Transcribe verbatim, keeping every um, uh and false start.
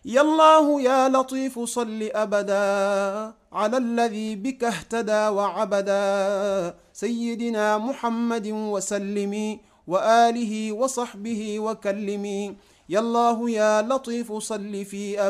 يا الله يا لطيف صل أبدا على الذي بك اهتدى وعبدا سيدنا محمد وسلم وآله وصحبه وكلم. يا الله يا لطيف صل في